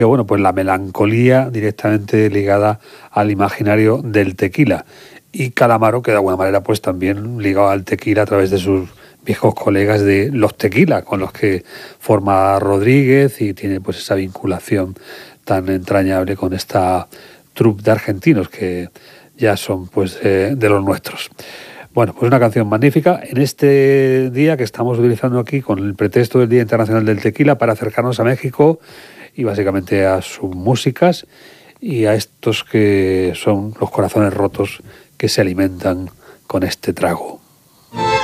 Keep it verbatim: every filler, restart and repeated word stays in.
Que bueno, pues la melancolía directamente ligada al imaginario del tequila. Y Calamaro, que de alguna manera pues también ligado al tequila a través de sus viejos colegas de Los Tequila, con los que forma Rodríguez y tiene pues esa vinculación tan entrañable con esta troupe de argentinos que ya son pues eh, de los nuestros. Bueno, pues una canción magnífica en este día que estamos utilizando aquí con el pretexto del Día Internacional del Tequila para acercarnos a México y básicamente a sus músicas y a estos que son los corazones rotos que se alimentan con este trago.